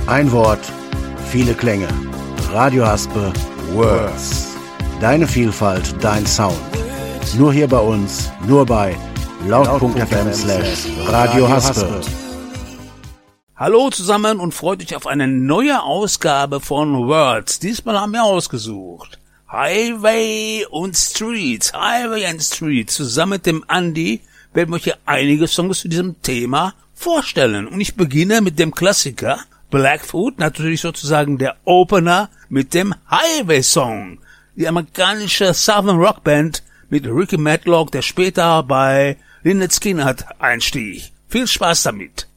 Ein Wort, viele Klänge. Radio Haspe Words. Deine Vielfalt, dein Sound. Nur hier bei uns, nur bei laut.fm/Radio Haspe. Hallo zusammen und freut euch auf eine neue Ausgabe von Words. Diesmal haben wir ausgesucht Highway und Streets. Highway and Streets. Zusammen mit dem Andi werden wir euch hier einige Songs zu diesem Thema vorstellen. Und ich beginne mit dem Klassiker Blackfoot, natürlich sozusagen der Opener mit dem Highway-Song. Die amerikanische Southern Rock Band mit Ricky Matlock, der später bei Lynyrd Skynyrd einstieg. Viel Spaß damit.